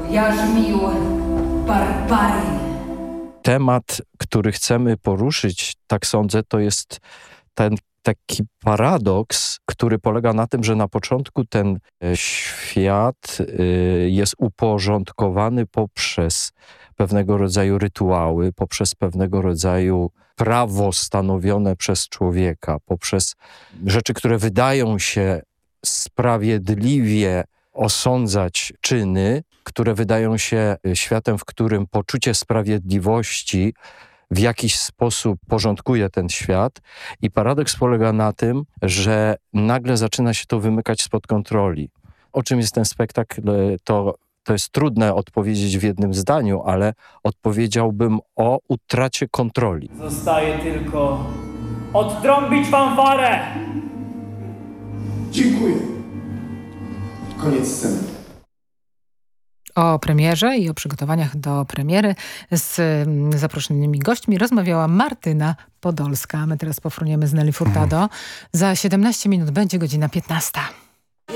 Jarzmił barbarię. Temat, który chcemy poruszyć, tak sądzę, to jest ten taki paradoks, który polega na tym, że na początku ten świat jest uporządkowany poprzez pewnego rodzaju rytuały, poprzez pewnego rodzaju prawo stanowione przez człowieka, poprzez rzeczy, które wydają się sprawiedliwie osądzać czyny, które wydają się światem, w którym poczucie sprawiedliwości w jakiś sposób porządkuje ten świat. I paradoks polega na tym, że nagle zaczyna się to wymykać spod kontroli. O czym jest ten spektakl, to jest trudne odpowiedzieć w jednym zdaniu, ale odpowiedziałbym o utracie kontroli. Zostaje tylko odtrąbić fanfarę! Dziękuję. Koniec sceny. O premierze i o przygotowaniach do premiery z zaproszonymi gośćmi rozmawiała Martyna Podolska. My teraz pofruniemy z Nelly Furtado. Za 17 minut będzie godzina 15.